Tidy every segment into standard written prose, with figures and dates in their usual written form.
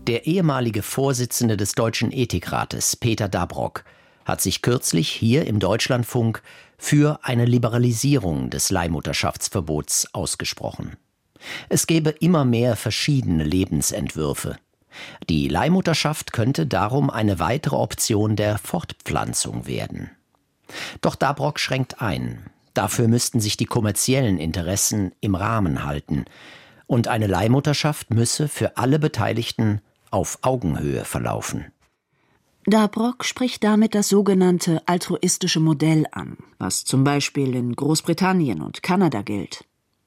Der ehemalige Vorsitzende des Deutschen Ethikrates, Peter Dabrock, hat sich kürzlich hier im Deutschlandfunk für eine Liberalisierung des Leihmutterschaftsverbots ausgesprochen. Es gebe immer mehr verschiedene Lebensentwürfe. Die Leihmutterschaft könnte darum eine weitere Option der Fortpflanzung werden. Doch Dabrock schränkt ein. Dafür müssten sich die kommerziellen Interessen im Rahmen halten. Und eine Leihmutterschaft müsse für alle Beteiligten auf Augenhöhe verlaufen. Dabrock spricht damit das sogenannte altruistische Modell an, was zum Beispiel in Großbritannien und Kanada gilt.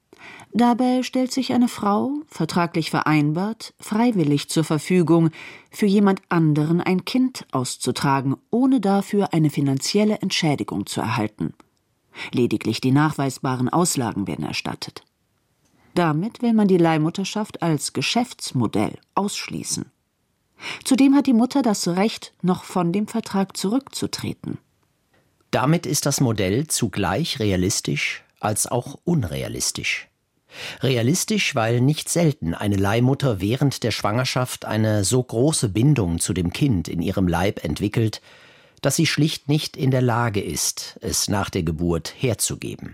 Dabei stellt sich eine Frau, vertraglich vereinbart, freiwillig zur Verfügung, für jemand anderen ein Kind auszutragen, ohne dafür eine finanzielle Entschädigung zu erhalten. Lediglich die nachweisbaren Auslagen werden erstattet. Damit will man die Leihmutterschaft als Geschäftsmodell ausschließen. Zudem hat die Mutter das Recht, noch von dem Vertrag zurückzutreten. Damit ist das Modell zugleich realistisch als auch unrealistisch. Realistisch, weil nicht selten eine Leihmutter während der Schwangerschaft eine so große Bindung zu dem Kind in ihrem Leib entwickelt, dass sie schlicht nicht in der Lage ist, es nach der Geburt herzugeben.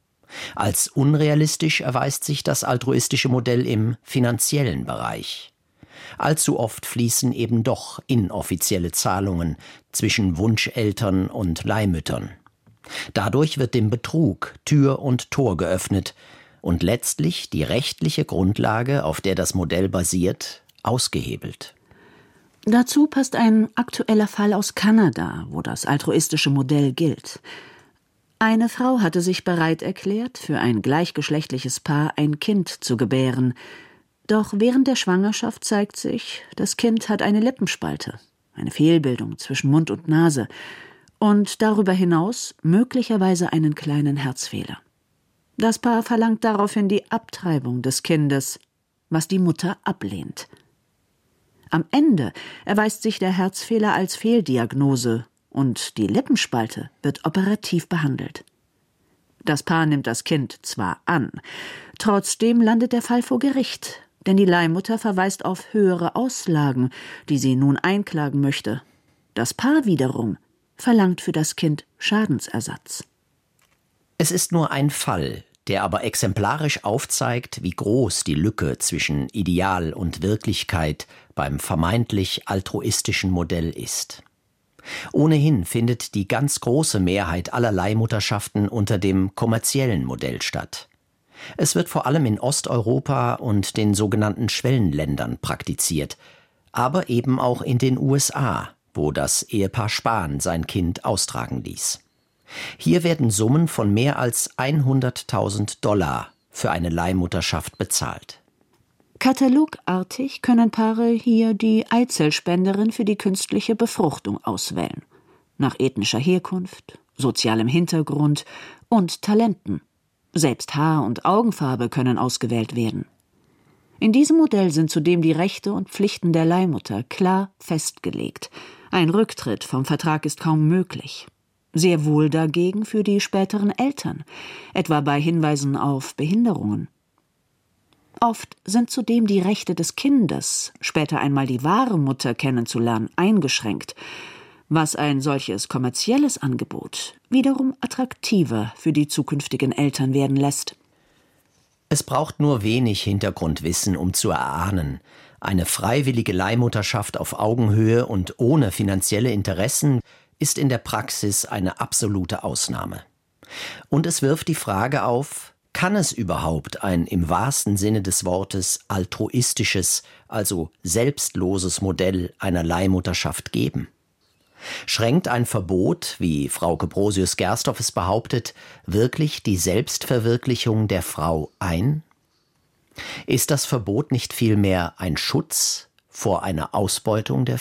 Als unrealistisch erweist sich das altruistische Modell im finanziellen Bereich. Allzu oft fließen eben doch inoffizielle Zahlungen zwischen Wunscheltern und Leihmüttern. Dadurch wird dem Betrug Tür und Tor geöffnet und letztlich die rechtliche Grundlage, auf der das Modell basiert, ausgehebelt. Dazu passt ein aktueller Fall aus Kanada, wo das altruistische Modell gilt. Eine Frau hatte sich bereit erklärt, für ein gleichgeschlechtliches Paar ein Kind zu gebären. Doch während der Schwangerschaft zeigt sich, das Kind hat eine Lippenspalte, eine Fehlbildung zwischen Mund und Nase und darüber hinaus möglicherweise einen kleinen Herzfehler. Das Paar verlangt daraufhin die Abtreibung des Kindes, was die Mutter ablehnt. Am Ende erweist sich der Herzfehler als Fehldiagnose und die Lippenspalte wird operativ behandelt. Das Paar nimmt das Kind zwar an, trotzdem landet der Fall vor Gericht, denn die Leihmutter verweist auf höhere Auslagen, die sie nun einklagen möchte. Das Paar wiederum verlangt für das Kind Schadensersatz. Es ist nur ein Fall, der aber exemplarisch aufzeigt, wie groß die Lücke zwischen Ideal und Wirklichkeit beim vermeintlich altruistischen Modell ist. Ohnehin findet die ganz große Mehrheit aller Leihmutterschaften unter dem kommerziellen Modell statt. Es wird vor allem in Osteuropa und den sogenannten Schwellenländern praktiziert, aber eben auch in den USA, wo das Ehepaar Spahn sein Kind austragen ließ. Hier werden Summen von mehr als $100.000 für eine Leihmutterschaft bezahlt. Katalogartig können Paare hier die Eizellspenderin für die künstliche Befruchtung auswählen. Nach ethnischer Herkunft, sozialem Hintergrund und Talenten. Selbst Haar- und Augenfarbe können ausgewählt werden. In diesem Modell sind zudem die Rechte und Pflichten der Leihmutter klar festgelegt. Ein Rücktritt vom Vertrag ist kaum möglich. Sehr wohl dagegen für die späteren Eltern, etwa bei Hinweisen auf Behinderungen. Oft sind zudem die Rechte des Kindes, später einmal die wahre Mutter kennenzulernen, eingeschränkt, was ein solches kommerzielles Angebot wiederum attraktiver für die zukünftigen Eltern werden lässt. Es braucht nur wenig Hintergrundwissen, um zu erahnen, eine freiwillige Leihmutterschaft auf Augenhöhe und ohne finanzielle Interessen ist in der Praxis eine absolute Ausnahme. Und es wirft die Frage auf, kann es überhaupt ein im wahrsten Sinne des Wortes altruistisches, also selbstloses Modell einer Leihmutterschaft geben? Schränkt ein Verbot, wie Frauke Brosius-Gersdorf es behauptet, wirklich die Selbstverwirklichung der Frau ein? Ist das Verbot nicht vielmehr ein Schutz vor einer Ausbeutung der